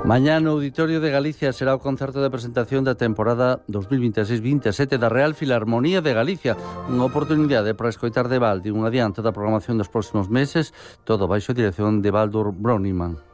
Mañá no Auditorio de Galicia será o concerto de presentación da temporada 2026-27 da Real Filarmonía de Galicia. Unha oportunidade para escoitar de balde un adianto da programación dos próximos meses, todo baixo a dirección de Baldur Broniman.